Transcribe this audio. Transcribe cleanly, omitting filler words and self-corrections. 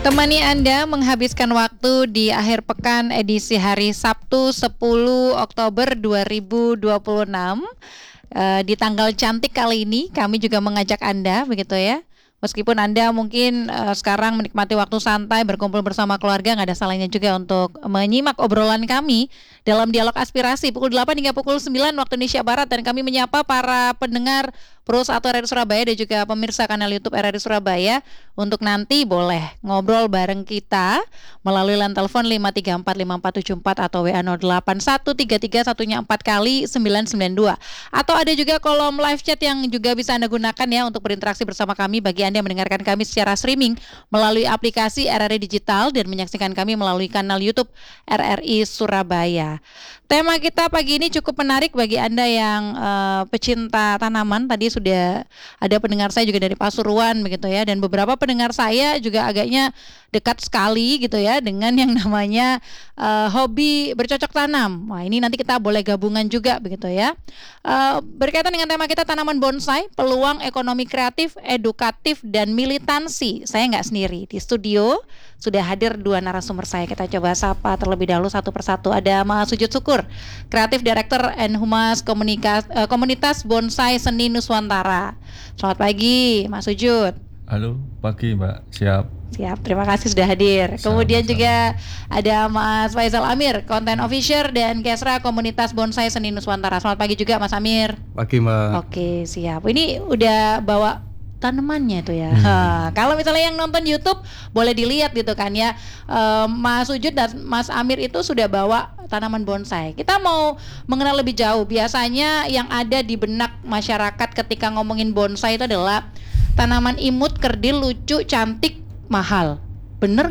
Temani Anda menghabiskan waktu di akhir pekan edisi hari Sabtu 10 Oktober 2026. Di tanggal cantik kali ini kami juga mengajak Anda begitu ya. Meskipun Anda mungkin sekarang menikmati waktu santai berkumpul bersama keluarga, nggak ada salahnya juga untuk menyimak obrolan kami dalam dialog aspirasi pukul 8 hingga pukul 9 waktu Indonesia Barat, dan kami menyapa para pendengar Pro 1 RRI Surabaya dan juga pemirsa kanal YouTube RRI Surabaya untuk nanti boleh ngobrol bareng kita melalui line telepon 5345474 atau WA 08133 satunya 4 kali 992, atau ada juga kolom live chat yang juga bisa Anda gunakan ya untuk berinteraksi bersama kami bagi Anda yang mendengarkan kami secara streaming melalui aplikasi RRI Digital dan menyaksikan kami melalui kanal YouTube RRI Surabaya. Tema kita pagi ini cukup menarik bagi Anda yang pecinta tanaman. Tadi sudah ada pendengar saya juga dari Pasuruan begitu ya, dan beberapa pendengar saya juga agaknya dekat sekali gitu ya dengan yang namanya hobi bercocok tanam. Wah, ini nanti kita boleh gabungan juga begitu ya. Berkaitan dengan tema kita tanaman bonsai, peluang ekonomi kreatif, edukatif dan militansi. Saya nggak sendiri, di studio sudah hadir dua narasumber saya. Kita coba sapa terlebih dahulu satu persatu. Ada Mas Sujud Syukur, Kreatif Director and Humas Komunitas Bonsai Seni Nuswantara. Selamat pagi Mas Sujud. Halo, pagi Mbak. Siap, terima kasih sudah hadir. Kemudian juga ada Mas Faisal Amir, Content Officer dan Kesra Komunitas Bonsai Seni Nuswantara. Selamat pagi juga Mas Amir. Pagi Mbak. Oke, siap. Ini udah bawa tanamannya tuh ya. Kalau misalnya yang nonton YouTube boleh dilihat gitu kan ya. Mas Sujud dan Mas Amir itu sudah bawa tanaman bonsai. Kita mau mengenal lebih jauh. Biasanya yang ada di benak masyarakat ketika ngomongin bonsai itu adalah tanaman imut, kerdil, lucu, cantik, mahal. Bener